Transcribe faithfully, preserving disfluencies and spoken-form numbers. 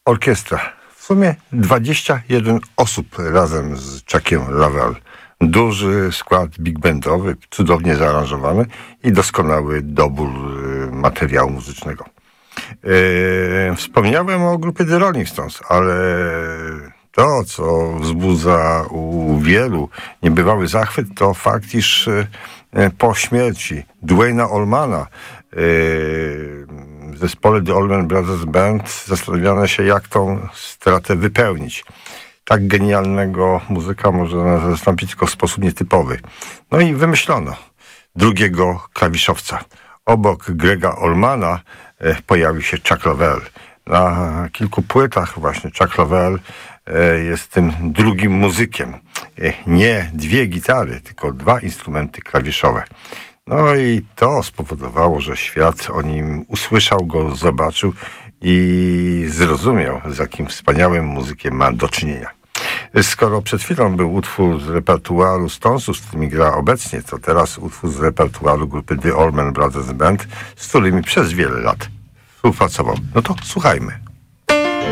orkiestra. W sumie dwadzieścia jeden osób razem z Chuckiem Ravel. Duży skład big bandowy, cudownie zaaranżowany i doskonały dobór materiału muzycznego. Yy, wspomniałem o grupie The Rolling Stones, ale to, co wzbudza u wielu niebywały zachwyt, to fakt, iż yy, po śmierci Duane'a Allmana yy, w zespole The Allman Brothers Band zastanawiano się, jak tą stratę wypełnić. Tak genialnego muzyka może zastąpić tylko w sposób nietypowy. No i wymyślono drugiego klawiszowca. Obok Grega Allmana e, pojawił się Chuck Ravel. Na kilku płytach właśnie Chuck Ravel e, jest tym drugim muzykiem. E, nie dwie gitary, tylko dwa instrumenty klawiszowe. No i to spowodowało, że świat o nim usłyszał go, zobaczył i zrozumiał, z jakim wspaniałym muzykiem ma do czynienia. Skoro przed chwilą był utwór z repertuaru Stonesów, z którymi gra obecnie, to teraz utwór z repertuaru grupy The Allman Brothers Band, z którymi przez wiele lat współpracował. No to słuchajmy.